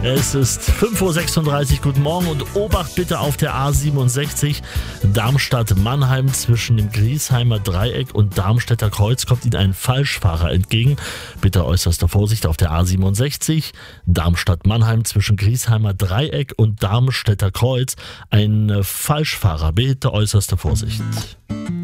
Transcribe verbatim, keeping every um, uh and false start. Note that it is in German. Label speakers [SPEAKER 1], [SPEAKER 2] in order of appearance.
[SPEAKER 1] Es ist fünf Uhr sechsunddreißig, guten Morgen und Obacht bitte auf der A siebenundsechzig Darmstadt-Mannheim zwischen dem Griesheimer Dreieck und Darmstädter Kreuz kommt Ihnen ein Falschfahrer entgegen. Bitte äußerste Vorsicht auf der A siebenundsechzig Darmstadt-Mannheim zwischen Griesheimer Dreieck und Darmstädter Kreuz. Ein Falschfahrer, bitte äußerste Vorsicht.